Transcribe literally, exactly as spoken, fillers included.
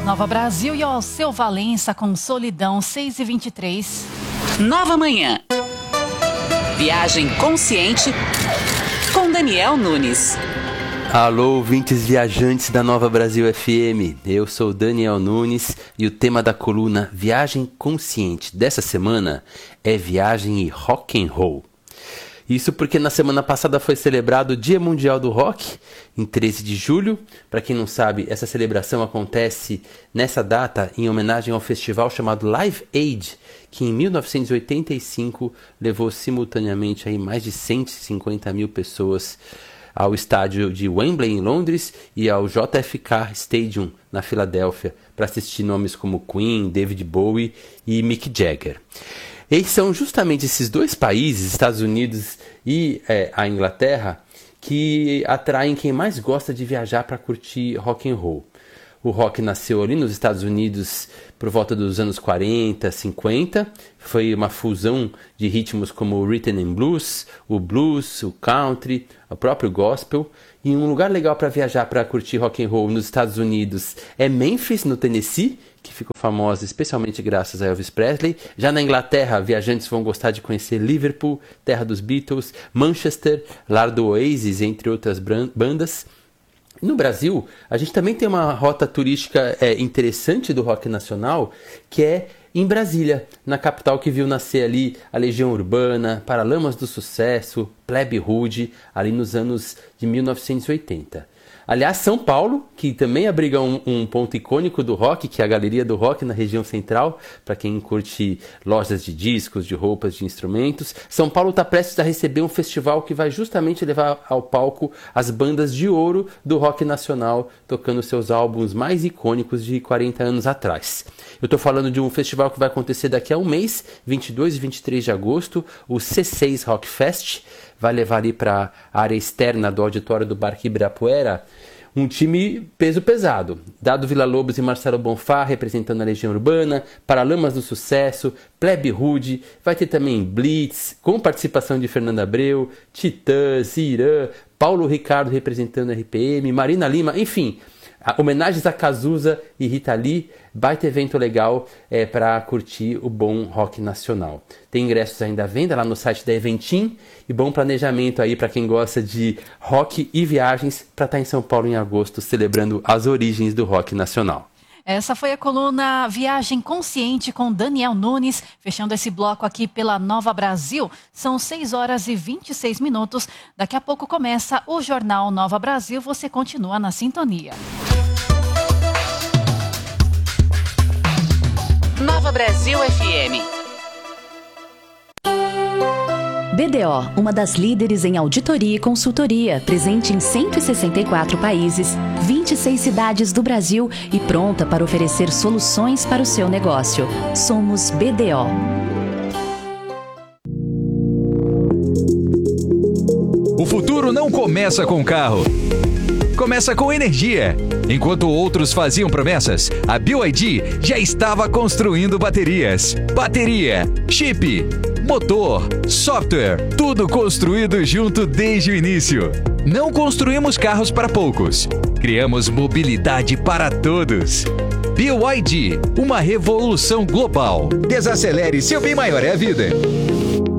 Nova Brasil e ao seu Valença com Solidão, seis e vinte e três. Nova Manhã. Viagem consciente com Daniel Nunes. Alô, ouvintes viajantes da Nova Brasil F M, eu sou Daniel Nunes e o tema da coluna Viagem Consciente dessa semana é viagem e rock and roll. Isso porque na semana passada foi celebrado o Dia Mundial do Rock, em treze de julho. Para quem não sabe, essa celebração acontece nessa data em homenagem ao festival chamado Live Aid, que em mil novecentos e oitenta e cinco levou simultaneamente aí mais de cento e cinquenta mil pessoas ao estádio de Wembley, em Londres, e ao J F K Stadium, na Filadélfia, para assistir nomes como Queen, David Bowie e Mick Jagger. E são justamente esses dois países, Estados Unidos e é, a Inglaterra, que atraem quem mais gosta de viajar para curtir rock and roll. O rock nasceu ali nos Estados Unidos por volta dos anos quarenta, cinquenta. Foi uma fusão de ritmos como o rhythm and blues, o blues, o country, o próprio gospel. E um lugar legal para viajar para curtir rock and roll nos Estados Unidos é Memphis, no Tennessee, que ficou famosa especialmente graças a Elvis Presley. Já na Inglaterra, viajantes vão gostar de conhecer Liverpool, terra dos Beatles, Manchester, lar do Oasis, entre outras bandas. No Brasil, a gente também tem uma rota turística é, interessante do rock nacional, que é em Brasília, na capital que viu nascer ali a Legião Urbana, Paralamas do Sucesso, Plebe Rude, ali nos anos de mil novecentos e oitenta. Aliás, São Paulo, que também abriga um, um ponto icônico do rock, que é a Galeria do Rock na região central, para quem curte lojas de discos, de roupas, de instrumentos. São Paulo está prestes a receber um festival que vai justamente levar ao palco as bandas de ouro do rock nacional, tocando seus álbuns mais icônicos de quarenta anos atrás. Eu estou falando de um festival que vai acontecer daqui a um mês, vinte e dois e vinte e três de agosto, o C seis Rock Fest. Vai levar ali para a área externa do auditório do Parque Ibirapuera um time peso pesado. Dado Villa-Lobos e Marcelo Bonfá representando a Legião Urbana, Paralamas do Sucesso, Plebe Rude, vai ter também Blitz, com participação de Fernando Abreu, Titãs, Irã, Paulo Ricardo representando a R P M, Marina Lima, enfim, homenagens a Cazuza e Rita Lee. Baita evento legal é, para curtir o bom rock nacional. Tem ingressos ainda à venda lá no site da Eventim e bom planejamento aí para quem gosta de rock e viagens para estar em São Paulo em agosto celebrando as origens do rock nacional. Essa foi a coluna Viagem Consciente com Daniel Nunes, fechando esse bloco aqui pela Nova Brasil. São seis horas e vinte e seis minutos. Daqui a pouco começa o Jornal Nova Brasil. Você continua na sintonia. Nova Brasil F M. B D O, uma das líderes em auditoria e consultoria, presente em cento e sessenta e quatro países, vinte e seis cidades do Brasil e pronta para oferecer soluções para o seu negócio. Somos B D O. O futuro não começa com carro. Começa com energia. Enquanto outros faziam promessas, a B Y D já estava construindo baterias. Bateria, chip, motor, software, tudo construído junto desde o início. Não construímos carros para poucos. Criamos mobilidade para todos. B Y D, uma revolução global. Desacelere, seu bem maior é a vida.